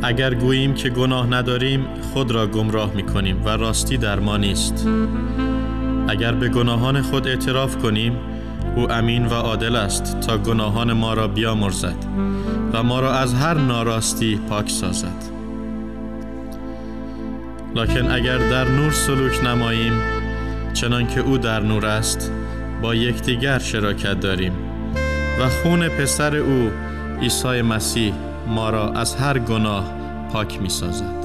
اگر گوییم که گناه نداریم خود را گمراه می‌کنیم و راستی در ما نیست. اگر به گناهان خود اعتراف کنیم او امین و عادل است تا گناهان ما را بیامرزد و ما را از هر ناراستی پاک سازد. لکن اگر در نور سلوک نماییم چنان که او در نور است با یکدیگر شراکت داریم و خون پسر او عیسی مسیح ما را از هر گناه پاک می سازد.